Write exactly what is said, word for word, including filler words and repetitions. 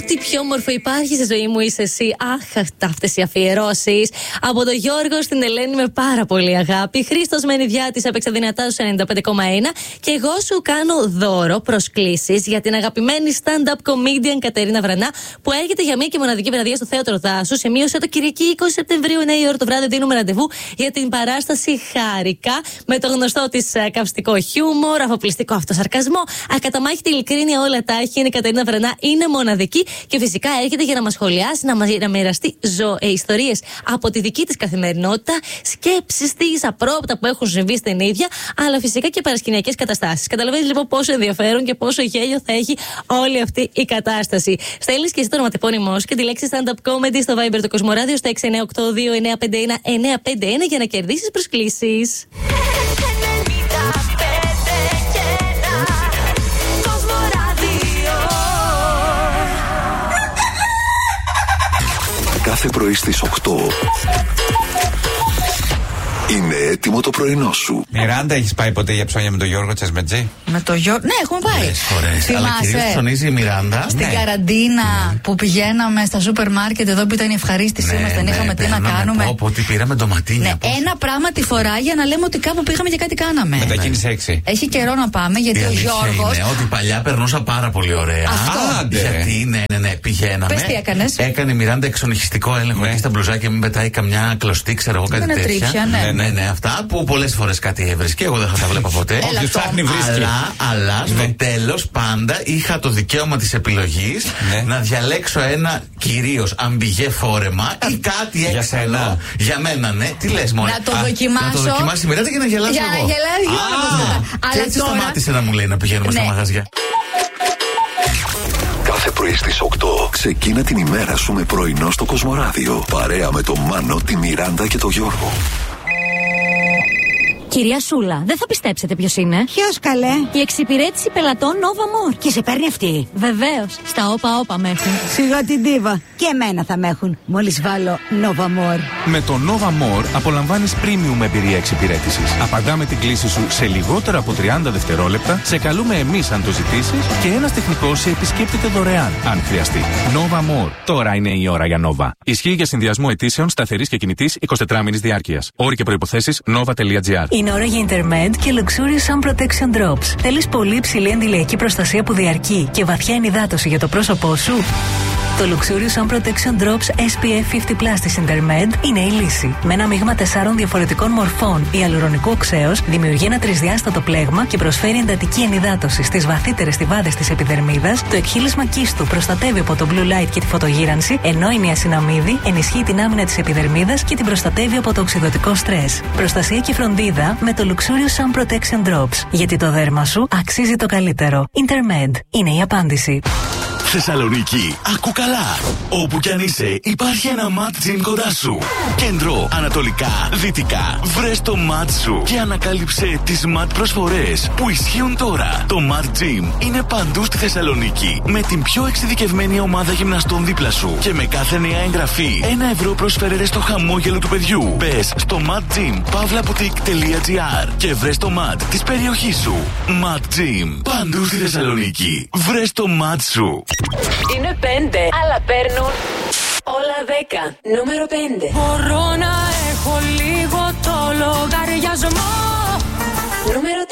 Ό,τι πιο όμορφο υπάρχει στη ζωή μου είσαι εσύ. Αχ, αυτές οι αφιερώσεις. Από τον Γιώργο στην Ελένη με πάρα πολύ αγάπη. Χρήστος Μενιδιάτης έπαιξε δυνατά στους ενενήντα πέντε κόμμα ένα. Και εγώ σου κάνω δώρο προσκλήσεις για την αγαπημένη stand-up comedian Κατερίνα Βρανά, που έρχεται για μία και μοναδική βραδιά στο Θέατρο Δάσου. Σημείωσε το Κυριακή είκοσι Σεπτεμβρίου, εννιά η ώρα το βράδυ. Δίνουμε ραντεβού για την παράσταση Χάρηκα. Με το γνωστό της καυστικό χιούμορ, αφοπλιστικό αυτοσαρκασμό, ακαταμάχητη ειλικρίνεια, όλα τα έχει. Είναι η Κατερίνα Βρανά, είναι μοναδική και φυσικά έρχεται για να μας σχολιάσει, να, μας, να μοιραστεί ζω, ε, ιστορίες από τη δική της καθημερινότητα, σκέψεις της, απρόπτα που έχουν συμβεί στην ίδια, αλλά φυσικά και παρασκηνιακές καταστάσεις. Καταλαβαίνεις λοιπόν πόσο ενδιαφέρον και πόσο γέλιο θα έχει όλη αυτή η κατάσταση. Στέλνεις και εσύ το ονοματεπώνυμό σου και τη λέξη stand-up comedy στο Viber του Κοσμοράδιο στα έξι εννιά οκτώ δύο εννιά πέντε ένα εννιά πέντε ένα για να κερδίσεις προσκλήσεις. Κάθε πρωί στις οκτώ είναι έτοιμο το πρωινό σου. Μιράντα, έχεις πάει ποτέ για ψώνια με τον Γιώργο Τσεσμετζή? Με τον Γιώργο, ναι, έχουμε πάει. Πολλές φορές. Αλλά κυρίως ψωνίζει η Μιράντα. Στην ναι. καραντίνα ναι. που πηγαίναμε στα σούπερ μάρκετ εδώ που ήταν η ευχαρίστησή ναι, μας, δεν ναι, είχαμε τι να ναι, κάνουμε. Πω, πω, ότι πήραμε ντοματίνια. Ναι, ένα πράγμα τη φορά για να λέμε ότι κάπου πήγαμε και κάτι κάναμε. Μετακίνησε έξι. Έχει καιρό να πάμε γιατί η ο Γιώργος. Είναι ότι παλιά περνούσα πάρα πολύ ωραία. Αυτό. Γιατί ναι, ναι, ναι, πηγαίναμε. Πες τι έκανες. Έκανε η Μιράντα εξονυχιστικό έλεγχο εκεί στα μπλουζάκια, μην πετάει καμιά κλωστή, ξέρω εγώ κάτι τέτοια. Τρίφια, ναι. Ναι, ναι, αυτά που πολλές φορές κάτι έβρισκε, εγώ δεν θα τα βλέπα ποτέ. Αλλά, αλλά στο ναι. τέλος πάντα είχα το δικαίωμα της επιλογής ναι. να διαλέξω ένα κυρίως αμπιγέ φόρεμα ή κάτι για έξαλλο. σένα. Για μένα, ναι. Τι λες, μωρέ. Να το δοκιμάσω. Να το δοκιμάσει η Μιράντα και να γελάσω Για εγώ. να γελάσει Γιώργος. Και έτσι σταμάτησε να μου λέει να πηγαίνουμε στα μαγαζιά. Κάθε πρωί στις οκτώ ξεκίνα την ημέρα σου με πρωινό στο Κοσμοράδιο. Παρέα με τον Μάνο, τη Μιράντα και τον Γιώργο. Κυρία Σούλα, δεν θα πιστέψετε ποιος είναι. Ποιος καλέ? Η εξυπηρέτηση πελατών Nova More. Και σε παίρνει αυτή? Βεβαίως. Στα όπα όπα με έχουν. Σιγά την ντίβα. Και εμένα θα με έχουν. Μόλις βάλω Nova More. Με το Nova More απολαμβάνεις premium εμπειρία εξυπηρέτησης. Απαντάμε την κλήση σου σε λιγότερα από τριάντα δευτερόλεπτα, σε καλούμε εμείς αν το ζητήσεις και ένας τεχνικός σε επισκέπτεται δωρεάν αν χρειαστεί. Nova More. Τώρα είναι η ώρα για Nova. Ισχύει για συνδυασμό αιτήσεων σταθερής και κινητής εικοσιτετράμινης διάρκειας. Όροι και προϋποθέσεις nova τελεία gr. Είναι ώρα για Intermed και Luxurious Sun Protection Drops. Θέλεις πολύ υψηλή αντιλιακή προστασία που διαρκεί και βαθιά ενυδάτωση για το πρόσωπό σου? Το Luxurious Sun Protection Drops ες πι εφ πενήντα πλας της Intermed είναι η λύση. Με ένα μείγμα τεσσάρων διαφορετικών μορφών ιαλουρονικού οξέως δημιουργεί ένα τρισδιάστατο πλέγμα και προσφέρει εντατική ενυδάτωση στις βαθύτερες στιβάδες της επιδερμίδας. Το εκχύλισμα κύστου προστατεύει από το blue light και τη φωτογύρανση, ενώ η νιασιναμίδη ενισχύει την άμυνα της επιδερμίδας και την προστατεύει από το οξυδωτικό στρες. Προστασία και φροντίδα με το Luxurious Sun Protection Drops. Γιατί το δέρμα σου αξίζει το καλύτερο. Intermed είναι η απάντηση. Θεσσαλονίκη, άκου καλά. Όπου κι αν είσαι, υπάρχει ένα Mad Gym κοντά σου. Κέντρο, ανατολικά, δυτικά. Βρες το Mad σου και ανακάλυψε τις Mad προσφορές που ισχύουν τώρα. Το Mad Gym είναι παντού στη Θεσσαλονίκη. Με την πιο εξειδικευμένη ομάδα γυμναστών δίπλα σου. Και με κάθε νέα εγγραφή, ένα ευρώ προσφέρεται στο χαμόγελο του παιδιού. Μπες στο madgym παύλα boutique τελεία gr και βρες το Mad της περιοχής σου. Mad Gym, παντού στη Θεσσαλονίκη. Βρες το Mad σου. Είναι πέντε, αλλά παίρνουν όλα δέκα. Νούμερο πέντε. Μπορώ να έχω λίγο το λογαριασμό. Νούμερο